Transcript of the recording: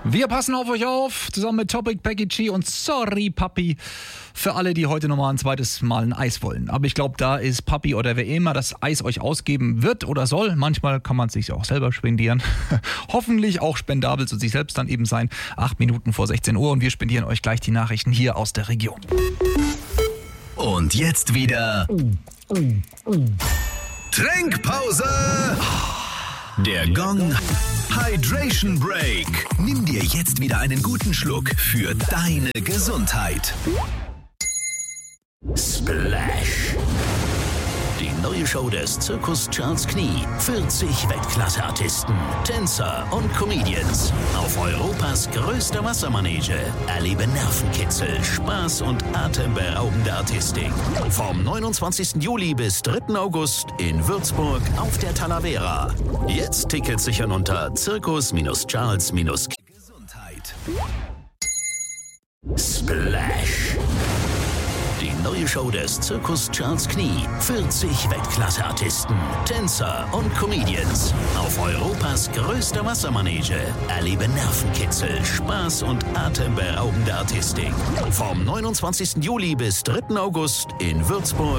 Wir passen auf euch auf, zusammen mit Topic, Peggy G und Sorry Papi. Für alle, die heute nochmal ein zweites Mal ein Eis wollen. Aber ich glaube, da ist Papi oder wer immer das Eis euch ausgeben wird oder soll. Manchmal kann man es sich auch selber spendieren. Hoffentlich auch spendabel zu sich selbst dann eben sein. 8 Minuten vor 16 Uhr und wir spendieren euch gleich die Nachrichten hier aus der Region. Und jetzt wieder Trinkpause. Der Gong Hydration Break. Nimm dir jetzt wieder einen guten Schluck für deine Gesundheit. Splash. Die neue Show des Zirkus Charles Knie. 40 Weltklasse-Artisten, Tänzer und Comedians. Auf Europas größter Wassermanege. Erlebe Nervenkitzel, Spaß und atemberaubende Artistik. Vom 29. Juli bis 3. August in Würzburg auf der Talavera. Jetzt Tickets sichern unter Zirkus-Charles-Gesundheit. Splash. Die neue Show des Zirkus Charles Knie. 40 Weltklasse-Artisten, Tänzer und Comedians. Auf Europas größter Wassermanege. Erlebe Nervenkitzel, Spaß und atemberaubende Artistik. Vom 29. Juli bis 3. August in Würzburg